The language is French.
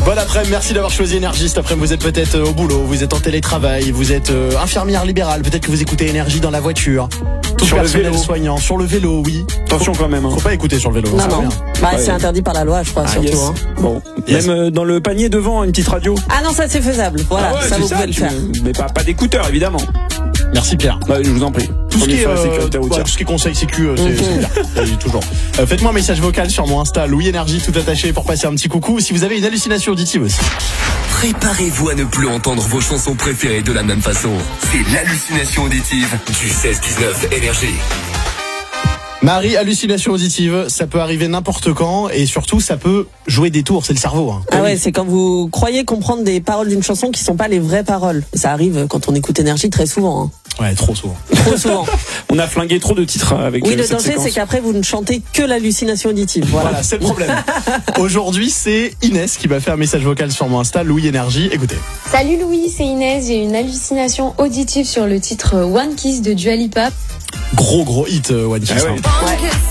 Bon après-midi, merci d'avoir choisi Énergie. Cet après-midi, vous êtes peut-être au boulot, vous êtes en télétravail, vous êtes infirmière libérale, peut-être que vous écoutez Énergie dans la voiture. Tout sur personnel le vélo. soignant, sur le vélo, oui. Attention quand même. Faut pas écouter sur le vélo. Non, ça non. rien. Bah, Ouais. c'est interdit par la loi, je crois, surtout. Yes. Hein. Bon, Yes. même dans le panier devant, une petite radio. Ah non, ça c'est faisable. Voilà, Ah ouais, ça c'est vous pouvez le faire. Mais pas d'écouteurs, évidemment. Merci Pierre. Bah, je vous en prie. Tout ce qui est Sur la sécurité routière. tout ce qui est conseil sécu, c'est bien. Oui, toujours. Faites-moi un message vocal sur mon Insta, Louis Énergie, tout attaché, pour passer un petit coucou. Si vous avez une hallucination auditive aussi. Préparez-vous à ne plus entendre vos chansons préférées de la même façon. C'est l'hallucination auditive du 16-19 Énergie. Marie, hallucination auditive, ça peut arriver n'importe quand et surtout ça peut jouer des tours, c'est le cerveau. Hein. Ah ouais, c'est quand vous croyez comprendre des paroles d'une chanson qui sont pas les vraies paroles. Et ça arrive quand on écoute Énergie très souvent. Hein. Ouais, trop souvent. Trop souvent. On a flingué trop de titres avec Oui, le cette danger, séquence. c'est qu'après, vous ne chantez que l'hallucination auditive. Voilà, c'est le problème. Aujourd'hui, c'est Inès qui m'a fait un message vocal sur mon Insta, Louis Énergie. Écoutez. Salut Louis, c'est Inès. J'ai une hallucination auditive sur le titre One Kiss de Dua Lipa. Gros hit, One Kiss. Ah ouais. hein.